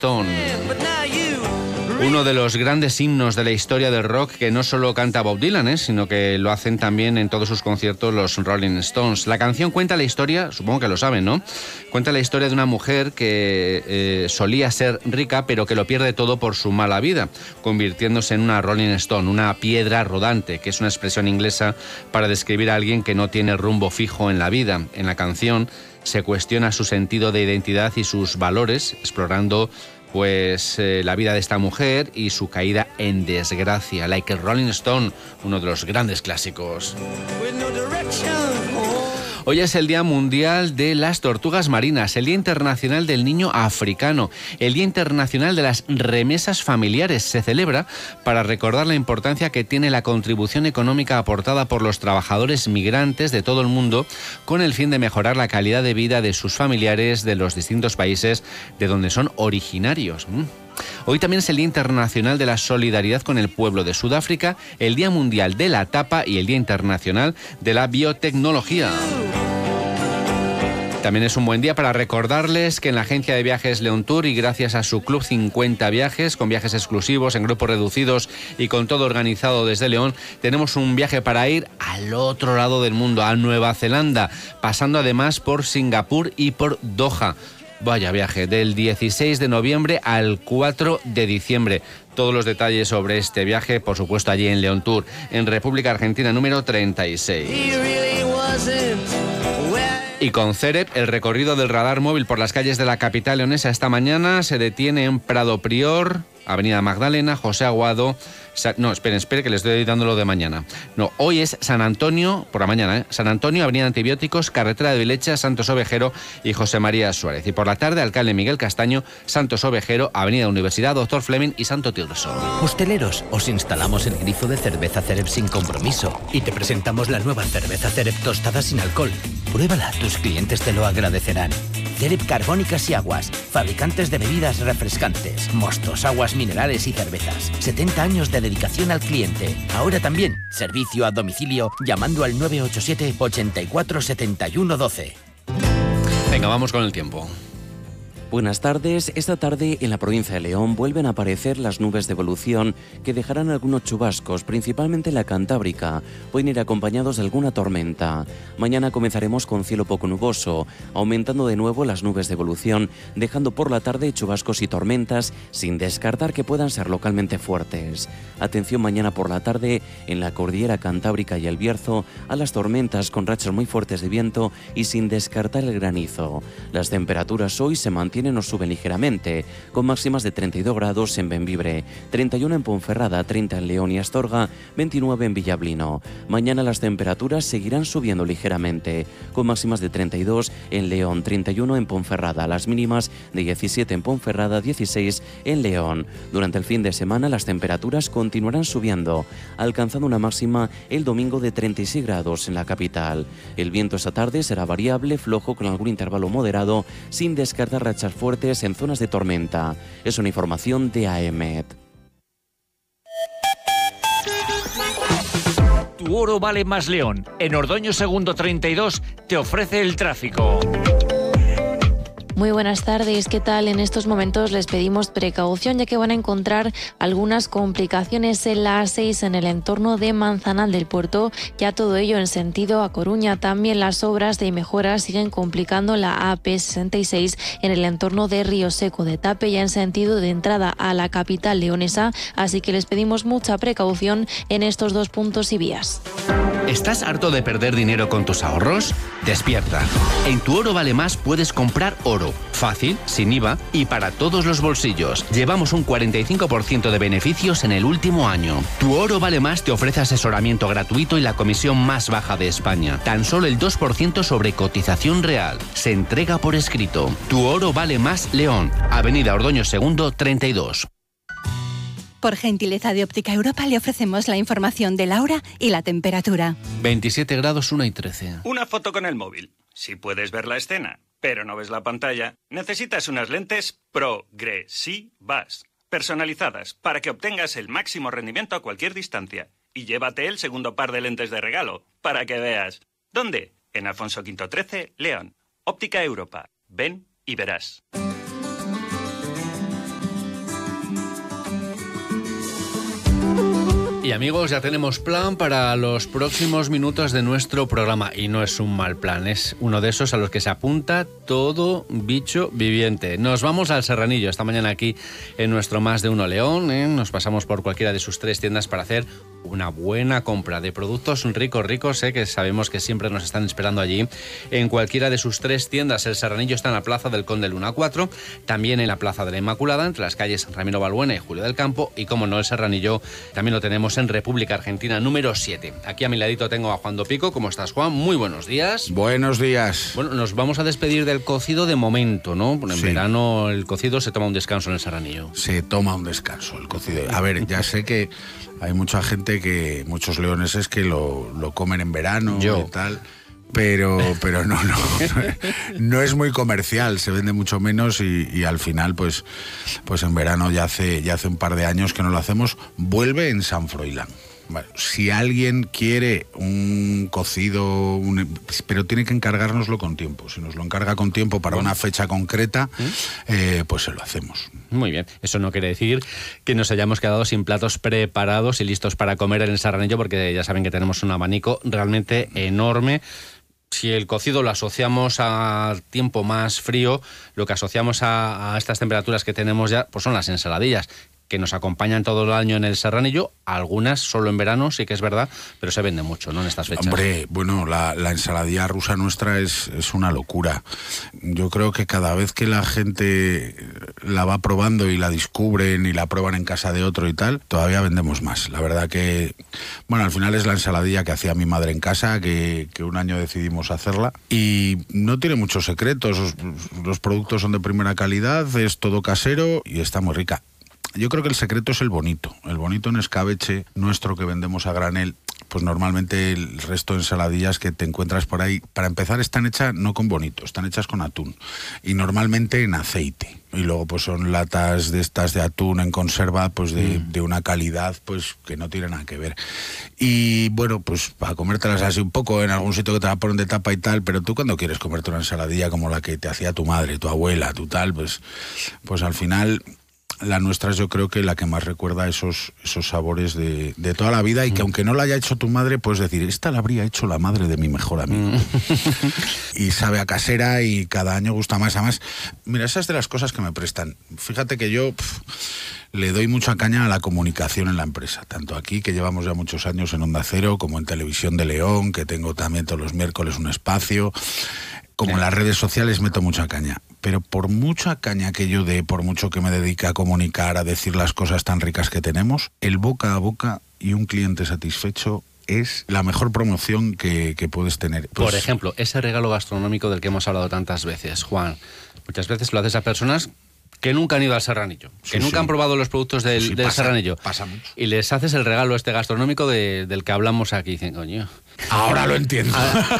Stone. Uno de los grandes himnos de la historia del rock que no solo canta Bob Dylan, sino que lo hacen también en todos sus conciertos los Rolling Stones. La canción cuenta la historia, supongo que lo saben, ¿no? Cuenta la historia de una mujer que solía ser rica, pero que lo pierde todo por su mala vida, convirtiéndose en una Rolling Stone, una piedra rodante, que es una expresión inglesa para describir a alguien que no tiene rumbo fijo en la vida. En la canción se cuestiona su sentido de identidad y sus valores, explorando la vida de esta mujer y su caída en desgracia. Like a Rolling Stone, uno de los grandes clásicos. Hoy es el Día Mundial de las Tortugas Marinas, el Día Internacional del Niño Africano, el Día Internacional de las Remesas Familiares. Se celebra para recordar la importancia que tiene la contribución económica aportada por los trabajadores migrantes de todo el mundo con el fin de mejorar la calidad de vida de sus familiares de los distintos países de donde son originarios. Hoy también es el Día Internacional de la Solidaridad con el Pueblo de Sudáfrica, el Día Mundial de la Tapa y el Día Internacional de la Biotecnología. También es un buen día para recordarles que en la agencia de viajes Leon Tour y gracias a su Club 50 Viajes, con viajes exclusivos en grupos reducidos y con todo organizado desde León, tenemos un viaje para ir al otro lado del mundo, a Nueva Zelanda, pasando además por Singapur y por Doha. Vaya viaje, del 16 de noviembre al 4 de diciembre. Todos los detalles sobre este viaje, por supuesto, allí en Leon Tour, en República Argentina número 36. Y con CEREP, el recorrido del radar móvil por las calles de la capital leonesa esta mañana se detiene en Prado Prior, Avenida Magdalena, José Aguado... No, esperen, que les estoy dando lo de mañana. No, hoy es San Antonio, por la mañana, San Antonio, Avenida Antibióticos, Carretera de Vilecha, Santos Ovejero y José María Suárez. Y por la tarde, Alcalde Miguel Castaño, Santos Ovejero, Avenida Universidad, Doctor Fleming y Santo Tirso. Hosteleros, os instalamos el grifo de cerveza CEREP sin compromiso y te presentamos la nueva cerveza CEREP tostada sin alcohol. Pruébala, tus clientes te lo agradecerán. CEREP Carbónicas y Aguas, fabricantes de bebidas refrescantes, mostos, aguas minerales y cervezas. 70 años de dedicación al cliente. Ahora también, servicio a domicilio llamando al 987 84 71 12. Venga, vamos con el tiempo. Buenas tardes. Esta tarde en la provincia de León vuelven a aparecer las nubes de evolución que dejarán algunos chubascos, principalmente en la Cantábrica. Pueden ir acompañados de alguna tormenta. Mañana comenzaremos con cielo poco nuboso, aumentando de nuevo las nubes de evolución, dejando por la tarde chubascos y tormentas, sin descartar que puedan ser localmente fuertes. Atención mañana por la tarde en la cordillera Cantábrica y el Bierzo a las tormentas con rachas muy fuertes de viento y sin descartar el granizo. Las temperaturas hoy se mantienen o suben ligeramente, con máximas de 32 grados en Bembibre, 31 en Ponferrada, 30 en León y Astorga, 29 en Villablino. Mañana las temperaturas seguirán subiendo ligeramente, con máximas de 32 en León, 31 en Ponferrada, las mínimas de 17 en Ponferrada, 16 en León. Durante el fin de semana las temperaturas continuarán subiendo, alcanzando una máxima el domingo de 36 grados en la capital. El viento esta tarde será variable, flojo con algún intervalo moderado, sin descartar rachas fuertes en zonas de tormenta. Es una información de AEMET. Tu oro vale más León. En Ordoño Segundo 32 te ofrece el tráfico. Muy buenas tardes, ¿qué tal? En estos momentos les pedimos precaución ya que van a encontrar algunas complicaciones en la A6 en el entorno de Manzanal del Puerto, ya todo ello en sentido a Coruña. También las obras de mejora siguen complicando la AP66 en el entorno de Río Seco de Tape, ya en sentido de entrada a la capital leonesa, así que les pedimos mucha precaución en estos dos puntos y vías. ¿Estás harto de perder dinero con tus ahorros? Despierta. En Tu Oro Vale Más puedes comprar oro. Fácil, sin IVA y para todos los bolsillos. Llevamos un 45% de beneficios en el último año. Tu Oro Vale Más te ofrece asesoramiento gratuito y la comisión más baja de España. Tan solo el 2% sobre cotización real. Se entrega por escrito. Tu Oro Vale Más León. Avenida Ordoño Segundo 32. Por gentileza de Óptica Europa le ofrecemos la información de la hora y la temperatura. 27 grados 1 y 13. Una foto con el móvil. Si puedes ver la escena, pero no ves la pantalla, necesitas unas lentes progresivas, personalizadas, para que obtengas el máximo rendimiento a cualquier distancia. Y llévate el segundo par de lentes de regalo, para que veas. ¿Dónde? En Alfonso V 13, León. Óptica Europa. Ven y verás. Y amigos, ya tenemos plan para los próximos minutos de nuestro programa. Y no es un mal plan, es uno de esos a los que se apunta todo bicho viviente. Nos vamos al Serranillo esta mañana aquí en nuestro Más de Uno León. Nos pasamos por cualquiera de sus 3 tiendas para hacer una buena compra de productos ricos, que sabemos que siempre nos están esperando allí. En cualquiera de sus 3 tiendas, el Serranillo está en la Plaza del Conde Luna 4, también en la Plaza de la Inmaculada, entre las calles Ramiro Balbuena y Julio del Campo, y como no, el Serranillo también lo tenemos en República Argentina número 7. Aquí a mi ladito tengo a Juan Dopico. ¿Cómo estás, Juan? Muy buenos días. Buenos días. Bueno, nos vamos a despedir del cocido de momento, ¿no? En verano el cocido se toma un descanso en el Serranillo. Se toma un descanso el cocido. A ver, ya sé que hay mucha gente, muchos leoneses que lo comen en verano y tal, pero no es muy comercial, se vende mucho menos y al final pues en verano ya hace un par de años que no lo hacemos. Vuelve en San Froilán. Bueno, si alguien quiere un cocido, pero tiene que encargárnoslo con tiempo. Si nos lo encarga con tiempo para una fecha concreta, pues se lo hacemos. Muy bien. Eso no quiere decir que nos hayamos quedado sin platos preparados y listos para comer en el Serranillo, porque ya saben que tenemos un abanico realmente enorme. Si el cocido lo asociamos a tiempo más frío, lo que asociamos a estas temperaturas que tenemos ya, pues son las ensaladillas, que nos acompañan todo el año en el Serranillo, algunas solo en verano, sí que es verdad, pero se vende mucho, ¿no?, en estas fechas. Hombre, bueno, la ensaladilla rusa nuestra es una locura. Yo creo que cada vez que la gente la va probando y la descubren y la prueban en casa de otro y tal, todavía vendemos más. La verdad que, bueno, al final es la ensaladilla que hacía mi madre en casa, que un año decidimos hacerla, y no tiene muchos secretos. Los productos son de primera calidad, es todo casero y está muy rica. Yo creo que el secreto es el bonito en escabeche nuestro que vendemos a granel. Pues normalmente el resto de ensaladillas que te encuentras por ahí, para empezar, están hechas no con bonito, están hechas con atún y normalmente en aceite. Y luego pues son latas de estas de atún en conserva, pues de una calidad pues que no tiene nada que ver. Y bueno, pues para comértelas así un poco en algún sitio que te la ponen de tapa y tal, pero tú cuando quieres comerte una ensaladilla como la que te hacía tu madre, tu abuela, tu tal, pues al final la nuestra es, yo creo, que la que más recuerda esos sabores de toda la vida, y que aunque no la haya hecho tu madre, puedes decir, esta la habría hecho la madre de mi mejor amigo. Y sabe a casera y cada año gusta más. Además, mira, esa es de las cosas que me prestan. Fíjate que yo le doy mucha caña a la comunicación en la empresa, tanto aquí, que llevamos ya muchos años en Onda Cero, como en Televisión de León, que tengo también todos los miércoles un espacio, como en las redes sociales meto mucha caña. Pero por mucha caña que yo dé, por mucho que me dedique a comunicar, a decir las cosas tan ricas que tenemos, el boca a boca y un cliente satisfecho es la mejor promoción que puedes tener. Pues, por ejemplo, ese regalo gastronómico del que hemos hablado tantas veces, Juan, muchas veces lo haces a personas que nunca han ido al Serranillo, que nunca han probado los productos del Serranillo. Pasa mucho. Y les haces el regalo gastronómico del que hablamos aquí. Dicen, coño, ahora lo entiendo.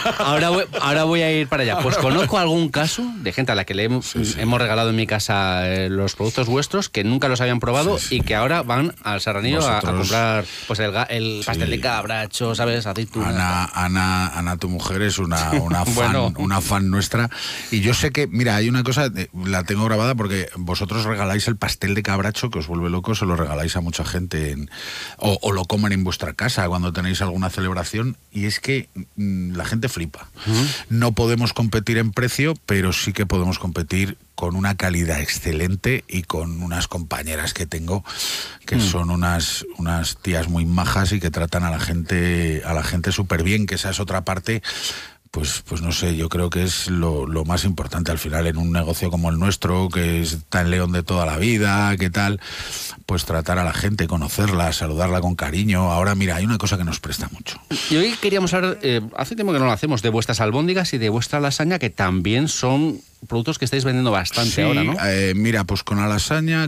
Ahora voy a ir para allá. Pues conozco algún caso de gente a la que le hemos regalado en mi casa los productos vuestros, que nunca los habían probado y que ahora van al Serranillo a comprar pues el pastel de cabracho, ¿sabes? Aceituna. Ana, tu mujer es una fan, una fan nuestra. Y yo sé que, mira, hay una cosa, la tengo grabada porque vosotros regaláis el pastel de cabracho, que os vuelve loco, se lo regaláis a mucha gente o lo comen en vuestra casa cuando tenéis alguna celebración, y es que la gente flipa. No podemos competir en precio, pero sí que podemos competir con una calidad excelente y con unas compañeras que tengo que son unas tías muy majas y que tratan a la gente súper bien, que esa es otra parte. Pues no sé, yo creo que es lo más importante al final en un negocio como el nuestro, que está en León de toda la vida, ¿qué tal? Pues tratar a la gente, conocerla, saludarla con cariño. Ahora, mira, hay una cosa que nos presta mucho. Y hoy queríamos hablar, hace tiempo que no lo hacemos, de vuestras albóndigas y de vuestra lasaña, que también son productos que estáis vendiendo bastante ahora, ¿no? Mira, pues con la lasaña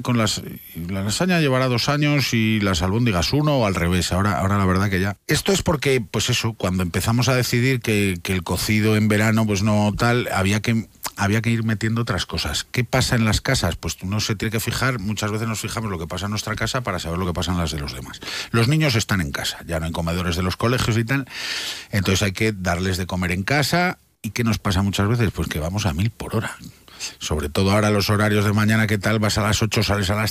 llevará 2 años y las albóndigas 1, o al revés. Ahora la verdad que ya. Esto es porque, pues eso, cuando empezamos a decidir que el cocido en verano, pues no tal, había que ir metiendo otras cosas. ¿Qué pasa en las casas? Pues uno se tiene que fijar, muchas veces nos fijamos lo que pasa en nuestra casa para saber lo que pasa en las de los demás. Los niños están en casa, ya no hay comedores de los colegios y tal, entonces hay que darles de comer en casa. ¿Y qué nos pasa muchas veces? Pues que vamos a 1000 por hora. Sobre todo ahora los horarios de mañana, ¿qué tal? Vas a las 8, sales a las